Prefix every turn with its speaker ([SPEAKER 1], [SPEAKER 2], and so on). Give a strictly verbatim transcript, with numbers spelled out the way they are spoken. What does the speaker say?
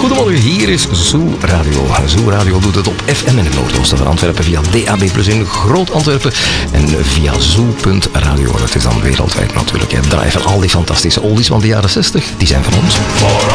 [SPEAKER 1] Goedemorgen, hier is Zoo Radio. Zoo Radio doet het op F M in het noordoosten van Antwerpen via D A B plus in Groot Antwerpen en via zoo punt radio. Dat is dan wereldwijd natuurlijk. Het draaien van al die fantastische oldies van de jaren zestig, die zijn van ons.